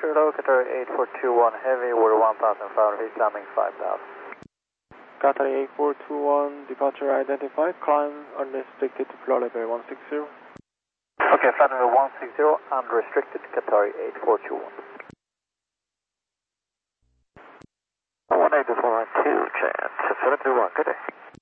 departure low, Qatar 8421 heavy, water 1,500 feet, climbing 5,000. Qatar 8421, departure identified, climb unrestricted to floor level 160. Okay, flight level 160, unrestricted, Qatar 8421. 1821, chance, 731, good day.